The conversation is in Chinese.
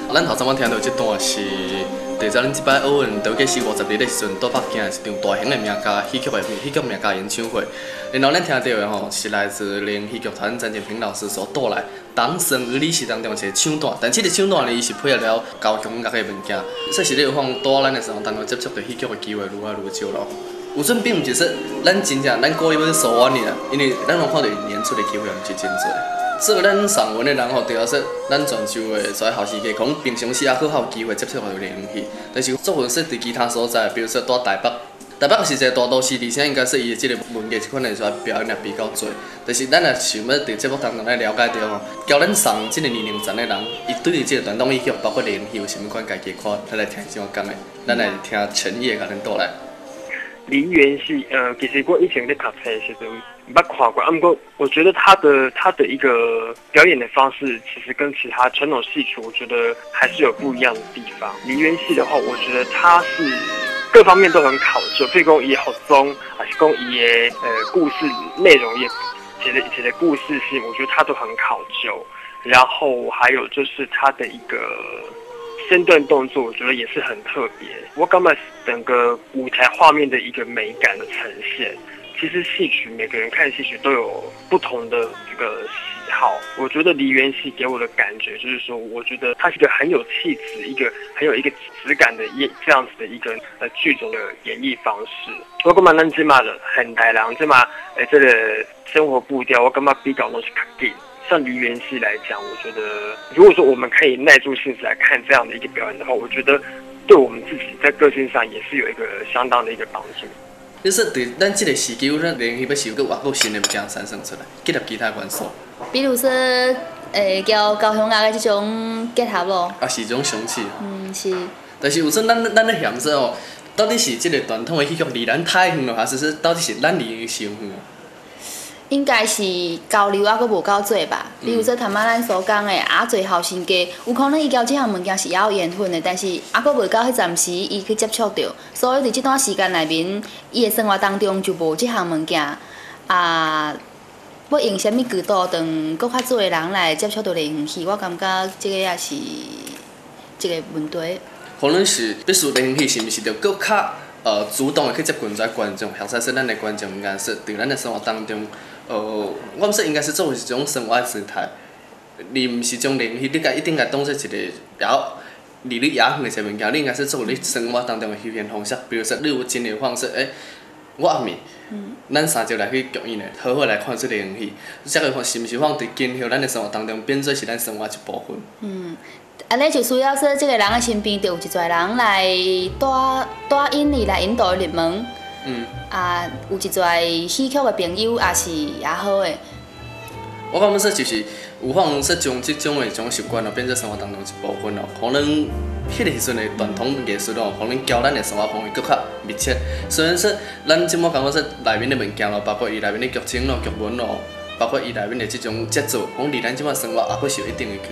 咱头先我听到这段是，就在咱即摆奥运倒计时50日的时阵，到北京的一场大型的名家戏剧名家演唱会。然后咱听到的吼是来自连戏剧团詹建平老师所带来《党生与历史》当中一个唱段，但这个唱段呢，伊是配合了交响乐的物件，说是你有放在咱的生活当中接触到戏剧的机会愈来愈少咯。有阵并毋是说咱真正咱故意要疏远你啦，因为咱有看到演出的机会也毋是真多。做咱上文的人吼，除了说咱泉州的所在校时期，可能平常时也好有机会接触到联戏，但是作为说伫其他所在，比如说在台北是一个大都市，而且应该说伊的即个文艺这款的说表演也比较多。但是咱也想要伫节目当中来了解到吼，交咱上即个年龄层的人，伊对于即个传统戏剧，包括联戏有啥物款家己看，咱来听怎讲的，咱来听陈烨甲咱倒来。 梨园戏，其实我以前在读册的时候捌看过，不过我觉得他的一个表演的方式，其实跟其他传统戏曲，我觉得还是有不一样的地方。梨园戏的话，我觉得它是各方面都很考究，譬如讲伊的服装，还是讲伊的故事内容也，写的故事性，我觉得它都很考究。然后还有就是它的一个身段动作，我觉得也是很特别。我感觉整个舞台画面的一个美感的呈现，其实戏曲每个人看戏曲都有不同的这个喜好。我觉得梨园戏给我的感觉就是说，我觉得它是一个很有气质、一个很有一个质感的这样子的一个剧种的演绎方式。我感觉咱即马的现代人即马这个生活步调，我感觉比较拢是较紧。像梨园戏来讲，我觉得如果说我们可以耐住性子来看这样的一个表演的话，我觉得对我们自己在个性上也是有一个相当的一个帮助。 就是对咱这个时期，咱联戏要是有个新的物件产生出来，结合其他元素。 比如说，交响乐的这种结合咯。 啊，是一种相似。 是。 但是有阵咱咧嫌说哦，到底是这个传统的戏剧离咱太远了，还是说到底是咱离伊伤远？ 应该是交流还阁无够多吧。比如说头仔咱所讲的，侪后生家，有可能伊交这项物件是还有缘分的，但是还阁未到迄暂时伊去接触到，所以伫这段时间内面，伊的生活当中就无这项物件啊。要用啥物渠道，让搁较多的人来接触到联戏，我感觉这个也是一个问题。 可能是必须联戏是毋是着搁较主动的去接近在观众，或者说咱的观众应该是伫咱的生活当中。我毋说应该是作为一种生活的姿态，你毋是将联戏，你一定该当做一个离你遥远的一个物件，你应该是作为你生活当中的表现方式。比如说，你有真的方式，我暗暝，咱三招来去剧院的，好好来看这个联戏，这个是毋是放伫今后咱的生活当中变做是咱生活一部分？ 安尼就需要说，这个人的身边就有一撮人来带引你来引导入门。有一撮戏剧的朋友也好的。 我感觉说就是有可能说将这种的一种习惯变做生活当中一部分咯。可能迄个时阵的传统艺术可能交咱的生活方面更较密切。虽然说咱即摆感觉说内面的物件咯，包括伊内面的剧情咯、剧文咯，包括伊内面的这种节奏，可能离咱即摆生活也佫是有一定的距离。